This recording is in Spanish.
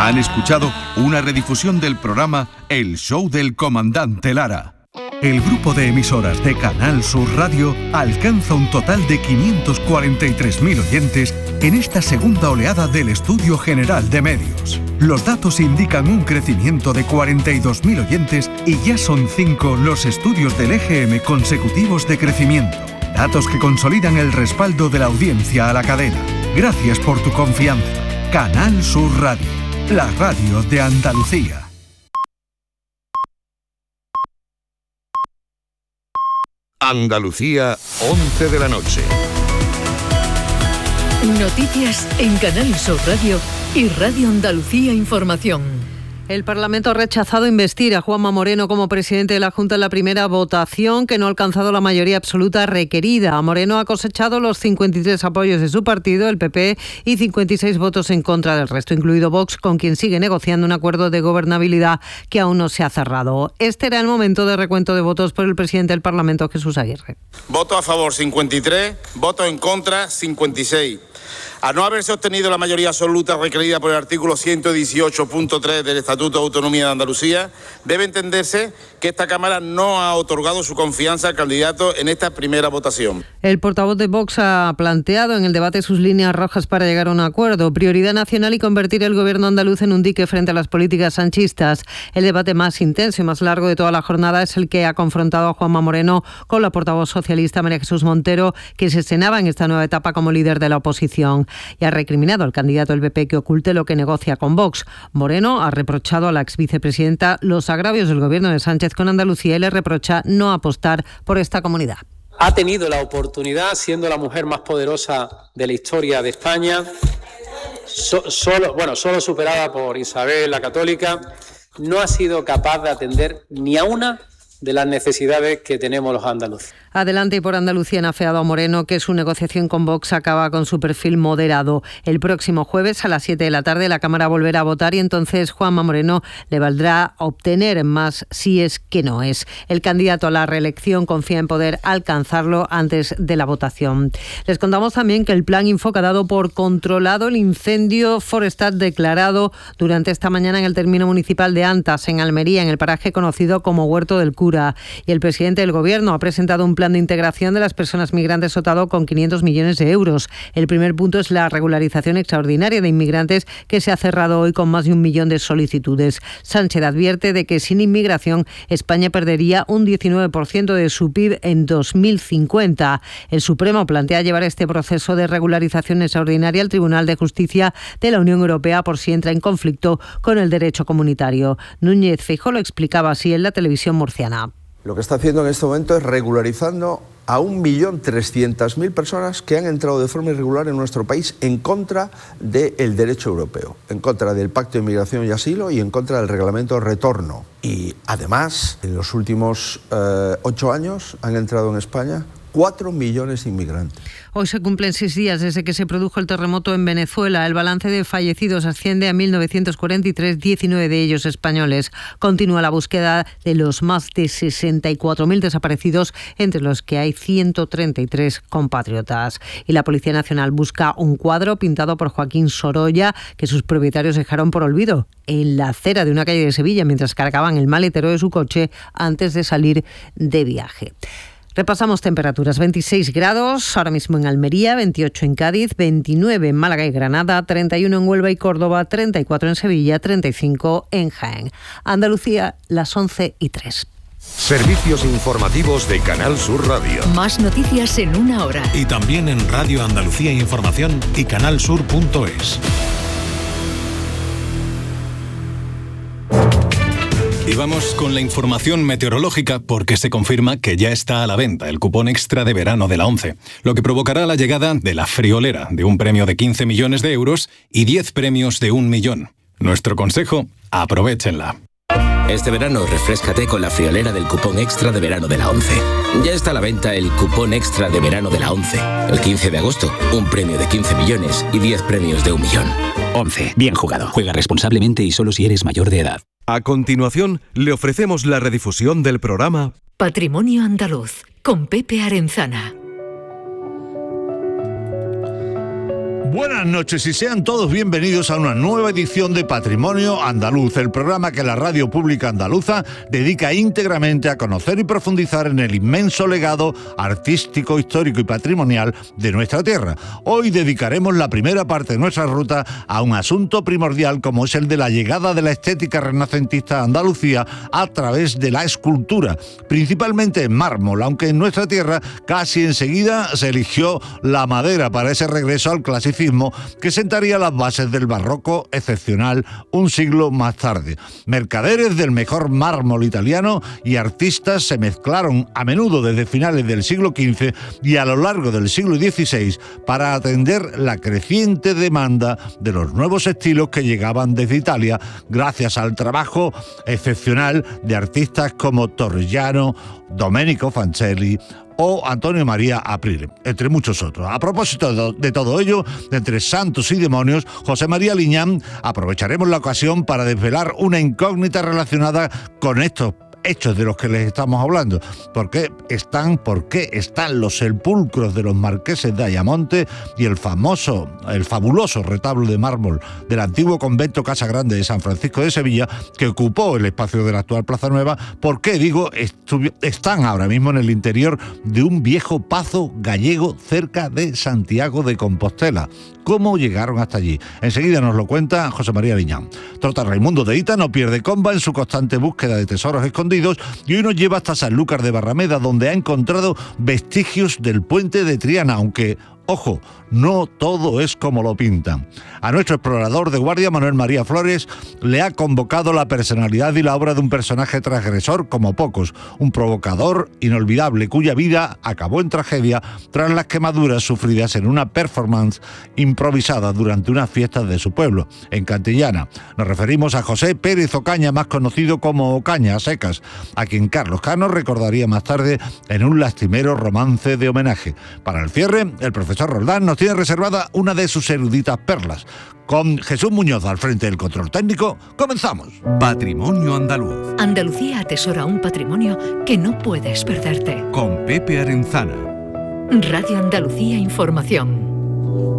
Han escuchado una redifusión del programa El Show del Comandante Lara. El grupo de emisoras de Canal Sur Radio alcanza un total de 543.000 oyentes en esta segunda oleada del Estudio General de Medios. Los datos indican un crecimiento de 42.000 oyentes y ya son 5 los estudios del EGM consecutivos de crecimiento. Datos que consolidan el respaldo de la audiencia a la cadena. Gracias por tu confianza. Canal Sur Radio, la radio de Andalucía. Andalucía, 11 de la noche. Noticias en Canal Sur Radio y Radio Andalucía Información. El Parlamento ha rechazado investir a Juanma Moreno como presidente de la Junta en la primera votación, que no ha alcanzado la mayoría absoluta requerida. Moreno ha cosechado los 53 apoyos de su partido, el PP, y 56 votos en contra del resto, incluido Vox, con quien sigue negociando un acuerdo de gobernabilidad que aún no se ha cerrado. Este era el momento de recuento de votos por el presidente del Parlamento, Jesús Aguirre. Voto a favor 53, voto en contra 56. Al no haberse obtenido la mayoría absoluta requerida por el artículo 118.3 del Estatuto de Autonomía de Andalucía, debe entenderse que esta Cámara no ha otorgado su confianza al candidato en esta primera votación. El portavoz de Vox ha planteado en el debate sus líneas rojas para llegar a un acuerdo: prioridad nacional y convertir el gobierno andaluz en un dique frente a las políticas sanchistas. El debate más intenso y más largo de toda la jornada es el que ha confrontado a Juanma Moreno con la portavoz socialista María Jesús Montero, que se estrenaba en esta nueva etapa como líder de la oposición, y ha recriminado al candidato del PP que oculte lo que negocia con Vox. Moreno ha reprochado a la exvicepresidenta los agravios del gobierno de Sánchez con Andalucía y le reprocha no apostar por esta comunidad. Ha tenido la oportunidad, siendo la mujer más poderosa de la historia de España, solo superada por Isabel la Católica, no ha sido capaz de atender ni a una de las necesidades que tenemos los andaluces. Adelante y por Andalucía han afeado a Moreno que su negociación con Vox acaba con su perfil moderado. El próximo jueves a las 7 de la tarde la Cámara volverá a votar y entonces Juanma Moreno le valdrá obtener más si es que no es. El candidato a la reelección confía en poder alcanzarlo antes de la votación. Les contamos también que el Plan Infoca ha dado por controlado el incendio forestal declarado durante esta mañana en el término municipal de Antas, en Almería, en el paraje conocido como Huerto del Cura. Y el presidente del Gobierno ha presentado un plan de integración de las personas migrantes dotado con 500 millones de euros. El primer punto es la regularización extraordinaria de inmigrantes, que se ha cerrado hoy con más de 1 millón de solicitudes. Sánchez advierte de que sin inmigración España perdería un 19% de su PIB en 2050. El Supremo plantea llevar este proceso de regularización extraordinaria al Tribunal de Justicia de la Unión Europea por si entra en conflicto con el derecho comunitario. Núñez Feijóo lo explicaba así en la televisión murciana. Lo que está haciendo en este momento es regularizando a 1.300.000 personas que han entrado de forma irregular en nuestro país en contra del derecho europeo, en contra del Pacto de Migración y Asilo y en contra del Reglamento de Retorno. Y además, en los últimos 8 años han entrado en España 4 millones de inmigrantes. Hoy se cumplen 6 días desde que se produjo el terremoto en Venezuela. El balance de fallecidos asciende a 1.943, 19 de ellos españoles. Continúa la búsqueda de los más de 64.000 desaparecidos, entre los que hay 133 compatriotas. Y la Policía Nacional busca un cuadro pintado por Joaquín Sorolla que sus propietarios dejaron por olvido en la acera de una calle de Sevilla mientras cargaban el maletero de su coche antes de salir de viaje. Repasamos temperaturas: 26 grados ahora mismo en Almería, 28 en Cádiz, 29 en Málaga y Granada, 31 en Huelva y Córdoba, 34 en Sevilla, 35 en Jaén. Andalucía, las 11:03. Servicios informativos de Canal Sur Radio. Más noticias en una hora. Y también en Radio Andalucía Información y canalsur.es. Y vamos con la información meteorológica porque se confirma que ya está a la venta el cupón extra de verano de la ONCE, lo que provocará la llegada de la friolera de un premio de 15 millones de euros y 10 premios de 1 millón. Nuestro consejo: aprovéchenla. Este verano refréscate con la friolera del cupón extra de verano de la ONCE. Ya está a la venta el cupón extra de verano de la ONCE. El 15 de agosto, un premio de 15 millones y 10 premios de 1 millón. ONCE, bien jugado. Juega responsablemente y solo si eres mayor de edad. A continuación, le ofrecemos la redifusión del programa Patrimonio Andaluz, con Pepe Arenzana. Buenas noches y sean todos bienvenidos a una nueva edición de Patrimonio Andaluz, el programa que la Radio Pública Andaluza dedica íntegramente a conocer y profundizar en el inmenso legado artístico, histórico y patrimonial de nuestra tierra. Hoy dedicaremos la primera parte de nuestra ruta a un asunto primordial como es el de la llegada de la estética renacentista a Andalucía a través de la escultura, principalmente en mármol, aunque en nuestra tierra casi enseguida se eligió la madera para ese regreso al clasicismo que sentaría las bases del barroco excepcional un siglo más tarde. Mercaderes del mejor mármol italiano y artistas se mezclaron a menudo desde finales del siglo XV y a lo largo del siglo XVI para atender la creciente demanda de los nuevos estilos que llegaban desde Italia gracias al trabajo excepcional de artistas como Torrigiano, Domenico Fancelli o Antonio María Aprile, entre muchos otros. A propósito de todo ello, de entre santos y demonios, José María Liñán, aprovecharemos la ocasión para desvelar una incógnita relacionada con estos hechos de los que les estamos hablando. ¿Por qué están los sepulcros de los marqueses de Ayamonte y el fabuloso retablo de mármol del antiguo convento Casa Grande de San Francisco de Sevilla, que ocupó el espacio de la actual Plaza Nueva? ¿Por qué, están ahora mismo en el interior de un viejo pazo gallego cerca de Santiago de Compostela? ¿Cómo llegaron hasta allí? Enseguida nos lo cuenta José María Liñán. Trota Raimundo de Hita no pierde comba en su constante búsqueda de tesoros escondidos y hoy nos lleva hasta Sanlúcar de Barrameda, donde ha encontrado vestigios del puente de Triana, aunque, ojo, no todo es como lo pintan. A nuestro explorador de guardia, Manuel María Flores, le ha convocado la personalidad y la obra de un personaje transgresor como pocos, un provocador inolvidable cuya vida acabó en tragedia tras las quemaduras sufridas en una performance improvisada durante unas fiestas de su pueblo, en Cantillana. Nos referimos a José Pérez Ocaña, más conocido como Ocaña a secas, a quien Carlos Cano recordaría más tarde en un lastimero romance de homenaje. Para el cierre, el profesor Roldán nos tiene reservada una de sus eruditas perlas. Con Jesús Muñoz al frente del control técnico, comenzamos. Patrimonio Andaluz. Andalucía atesora un patrimonio que no puedes perderte. Con Pepe Arenzana. Radio Andalucía Información.